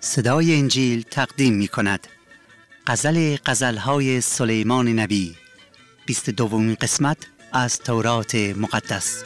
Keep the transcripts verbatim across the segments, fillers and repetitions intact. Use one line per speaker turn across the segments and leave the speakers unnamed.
صدای انجیل تقدیم می کند غزل غزلهای سلیمان نبی، بیست و دومین قسمت از تورات مقدس.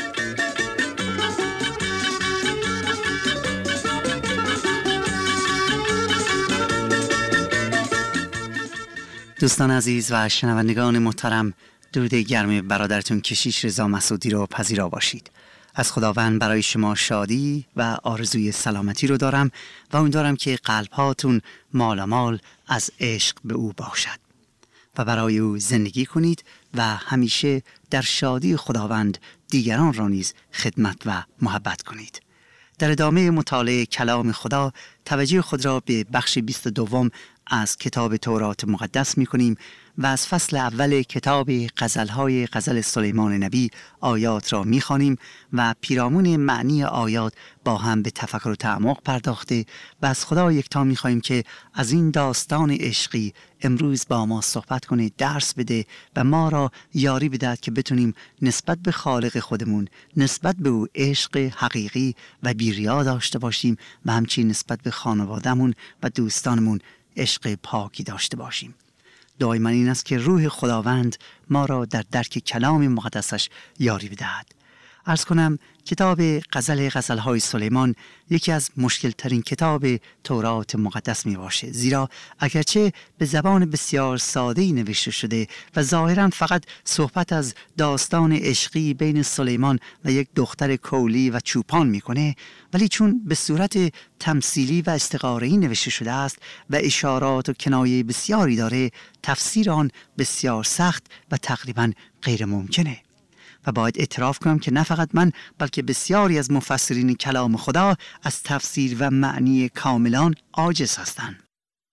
دوستان عزیز و شنوندگان محترم، درود گرم برادرتون کشیش رضا مسعودی رو پذیرا باشید. از خداوند برای شما شادی و آرزوی سلامتی رو دارم و امیدوارم که قلب‌هاتون مالامال از عشق به او باشد و برای او زندگی کنید و همیشه در شادی خداوند دیگران را نیز خدمت و محبت کنید. در ادامه مطالعه کلام خدا توجه خود را به بخش بیست و دوم از کتاب تورات مقدس می کنیم و از فصل اول کتاب غزلهای غزل سلیمان نبی آیات را می خوانیم و پیرامون معنی آیات با هم به تفکر و تعمق پرداخته و از خدا یکتا می خواهیم که از این داستان عشقی امروز با ما صحبت کنه، درس بده و ما را یاری بدهد که بتونیم نسبت به خالق خودمون، نسبت به او عشق حقیقی و بی‌ریا داشته باشیم و همچنین نسبت به خانواده‌مون و دوستانمون عشق پاکی داشته باشیم. دعای من این است که روح خداوند ما را در درک کلام مقدسش یاری بدهد. عرض کنم کتاب غزل غزلهای سلیمان یکی از مشکل ترین کتاب تورات مقدس می باشه، زیرا اگرچه به زبان بسیار ساده‌ای نوشته شده و ظاهراً فقط صحبت از داستان عشقی بین سلیمان و یک دختر کولی و چوپان میکنه، ولی چون به صورت تمثیلی و استعاره‌ای نوشته شده است و اشارات و کنایه بسیاری داره، تفسیر آن بسیار سخت و تقریباً غیر ممکنه. و باید اعتراف کنم که نه فقط من بلکه بسیاری از مفسرین کلام خدا از تفسیر و معنی کاملان عاجز هستند.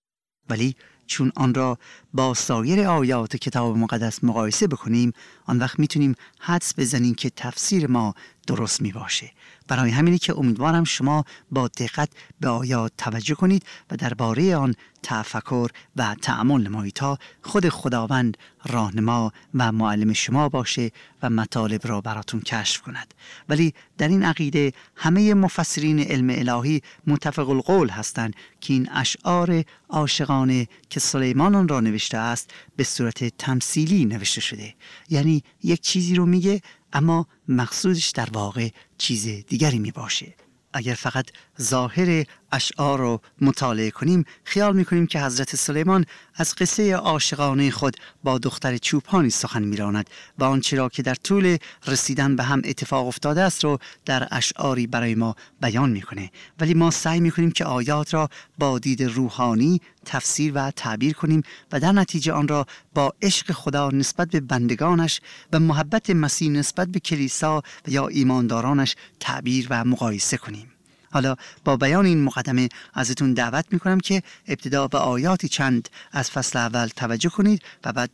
ولی چون آن را با سایر آیات کتاب مقدس مقایسه بکنیم، آن وقت میتونیم حدس بزنیم که تفسیر ما درست می باشه. برای همینه که امیدوارم شما با دقت به آیات توجه کنید و درباره آن تفکر و تأمل نمایید تا خود خداوند راهنما و معلم شما باشه و مطالب را براتون کشف کند. ولی در این عقیده همه مفسرین علم الهی متفق القول هستند که این اشعار عاشقانه که سلیمان آن را نوشته است به صورت تمثیلی نوشته شده، یعنی یک چیزی رو میگه اما مقصودش در واقع چیز دیگری می باشه. اگر فقط ظاهر اشعار رو مطالعه کنیم خیال میکنیم که حضرت سلیمان از قصه عاشقانه خود با دختر چوپانی سخن میراند و آنچه را که در طول رسیدن به هم اتفاق افتاده است رو در اشعاری برای ما بیان میکنه. ولی ما سعی میکنیم که آیات را با دید روحانی تفسیر و تعبیر کنیم و در نتیجه آن را با عشق خدا نسبت به بندگانش و محبت مسیح نسبت به کلیسا و یا ایماندارانش تعبیر و مقایسه کنیم. حالا با بیان این مقدمه ازتون دعوت میکنم که ابتدا به آیاتی چند از فصل اول توجه کنید و بعد